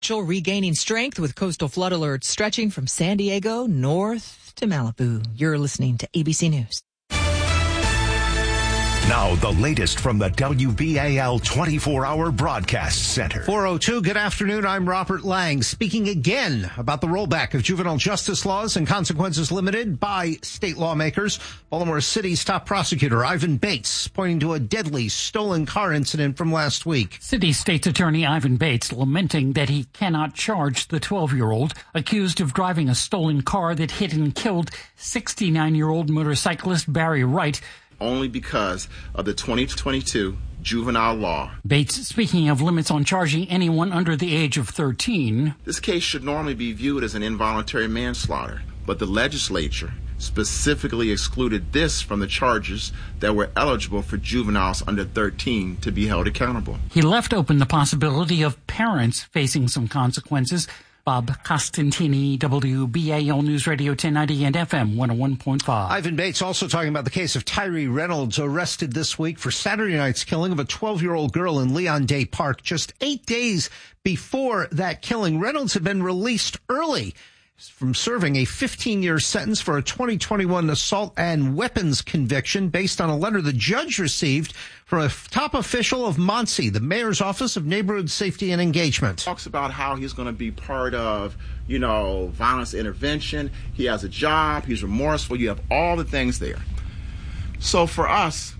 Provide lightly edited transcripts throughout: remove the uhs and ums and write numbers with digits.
Regaining strength with coastal flood alerts stretching from San Diego north to Malibu. You're listening to ABC News. Now, the latest from the WBAL 24-hour broadcast center. 4:02, good afternoon. I'm Robert Lang, speaking again about the rollback of juvenile justice laws and consequences limited by state lawmakers. Baltimore City's top prosecutor, Ivan Bates, pointing to a deadly stolen car incident from last week. City State's Attorney Ivan Bates lamenting that he cannot charge the 12-year-old accused of driving a stolen car that hit and killed 69-year-old motorcyclist Barry Wright, only because of the 2022 juvenile law. Bates speaking of limits on charging anyone under the age of 13. This case should normally be viewed as an involuntary manslaughter, but the legislature specifically excluded this from the charges that were eligible for juveniles under 13 to be held accountable. He left open the possibility of parents facing some consequences. Bob Costantini, WBAL News Radio 1090 and FM 101.5. Ivan Bates also talking about the case of Tyree Reynolds, arrested this week for Saturday night's killing of a 12-year-old girl in Leon Day Park. Just 8 days before that killing, Reynolds had been released early from serving a 15-year sentence for a 2021 assault and weapons conviction based on a letter the judge received from a top official of MONSE, the Mayor's Office of Neighborhood Safety and Engagement. Talks about how he's going to be part of, violence intervention. He has a job. He's remorseful. You have all the things there. So for us,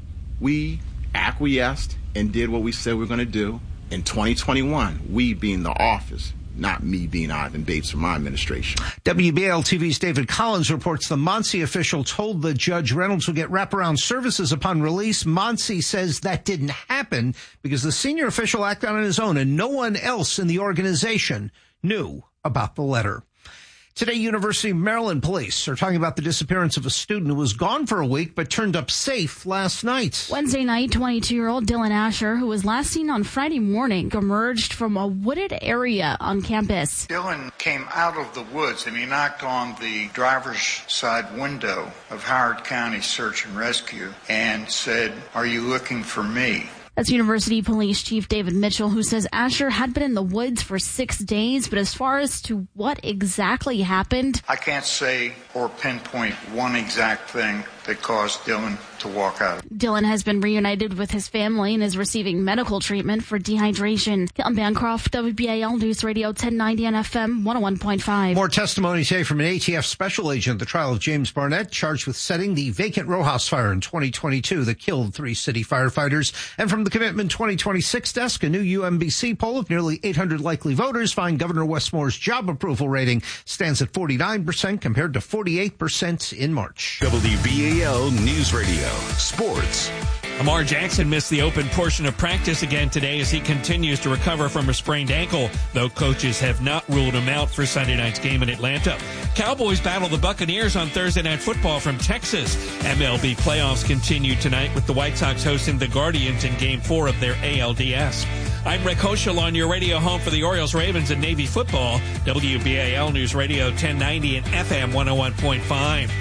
we acquiesced and did what we said we were going to do in 2021, we being the office. Not me being Ivan Bates from my administration. WBAL TV's David Collins reports the MONSE official told the judge Reynolds would get wraparound services upon release. MONSE says that didn't happen because the senior official acted on his own and no one else in the organization knew about the letter. Today, University of Maryland police are talking about the disappearance of a student who was gone for a week but turned up safe last night. Wednesday night, 22-year-old Dylan Asher, who was last seen on Friday morning, emerged from a wooded area on campus. Dylan came out of the woods and he knocked on the driver's side window of Howard County Search and Rescue and said, "Are you looking for me?" That's University Police Chief David Mitchell, who says Asher had been in the woods for 6 days, but as far as to what exactly happened, I can't say or pinpoint one exact thing that caused Dylan to walk out. Dylan has been reunited with his family and is receiving medical treatment for dehydration. I'm Bancroft, WBAL News Radio 1090 and FM 101.5. More testimony today from an ATF special agent at the trial of James Barnett, charged with setting the vacant row house fire in 2022 that killed 3 city firefighters. And from the Commitment 2026 desk, a new UMBC poll of nearly 800 likely voters find Governor Westmore's job approval rating stands at 49% compared to 48% in March. WBAL News Radio Sports. Lamar Jackson missed the open portion of practice again today as he continues to recover from a sprained ankle, though coaches have not ruled him out for Sunday night's game in Atlanta. Cowboys battle the Buccaneers on Thursday Night Football from Texas. MLB playoffs continue tonight with the White Sox hosting the Guardians in Game 4 of their ALDS. I'm Rick Hoschel on your radio home for the Orioles, Ravens, and Navy football. WBAL News Radio 1090 and FM 101.5.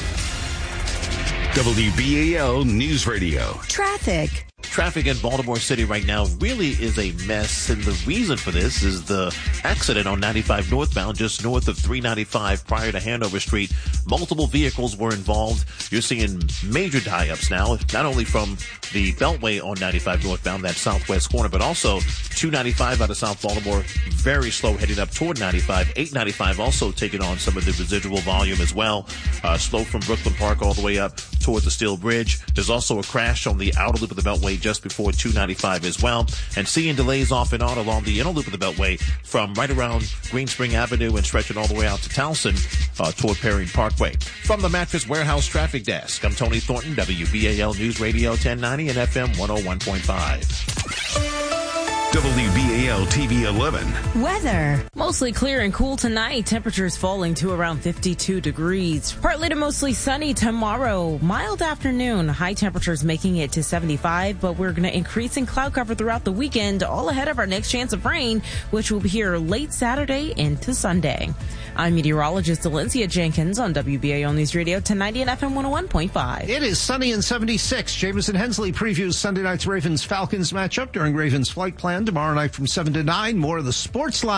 WBAL News Radio. Traffic. Traffic in Baltimore City right now really is a mess, and the reason for this is the accident on 95 northbound just north of 395 prior to Hanover Street. Multiple vehicles were involved. You're seeing major tie-ups now, not only from the Beltway on 95 northbound, that southwest corner, but also 295 out of South Baltimore, very slow heading up toward 95. 895 also taking on some of the residual volume as well. Slow from Brooklyn Park all the way up toward the Steel Bridge. There's also a crash on the outer loop of the Beltway just before 295 as well, and seeing delays off and on along the inner loop of the Beltway from right around Green Spring Avenue and stretching all the way out to Towson toward Perrine Parkway. From the Mattress Warehouse Traffic Desk, I'm Tony Thornton, WBAL News Radio 1090 and FM 101.5. WBAL TV 11. Weather. Mostly clear and cool tonight. Temperatures falling to around 52 degrees. Partly to mostly sunny tomorrow. Mild afternoon. High temperatures making it to 75, but we're going to increase in cloud cover throughout the weekend, all ahead of our next chance of rain, which will be here late Saturday into Sunday. I'm meteorologist Valencia Jenkins on WBAL News Radio 1090 and FM 101.5. It is sunny and 76. Jameson Hensley previews Sunday night's Ravens-Falcons matchup during Ravens flight plan 10. Tomorrow night from 7 to 9, more of the Sports Line.